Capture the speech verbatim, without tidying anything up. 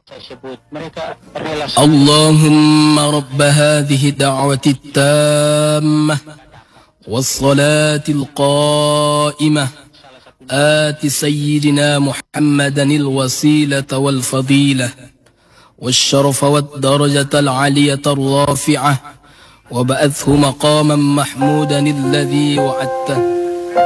اللهم رب هذه الدعوة التامة والصلاة القائمة آت سيدنا محمدا الوسيلة والفضيلة والشرف والدرجة العالية الرافعة وبعثه مقاما محمودا الذي وعدته